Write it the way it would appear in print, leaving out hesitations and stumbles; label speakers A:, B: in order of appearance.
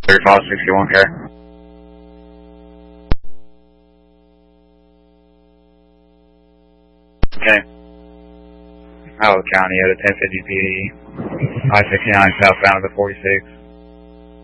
A: 3561 care. Okay. Howard County at a 1050 PD. I-69 southbound of the 46.